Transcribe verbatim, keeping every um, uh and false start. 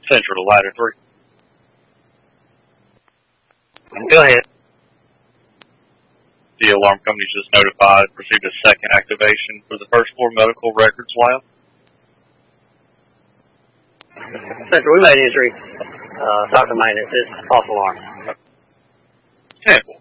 Central to Ladder three. Go ahead. The alarm company just notified, received a second activation for the first floor medical records lab. Central, we made entry. Uh, Doctor Maintenance, it's false alarm. Ten.